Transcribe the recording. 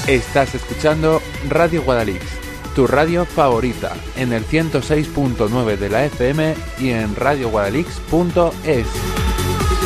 Estás escuchando Radio Guadalix, tu radio favorita, en el 106.9 de la FM y en radioguadalix.es.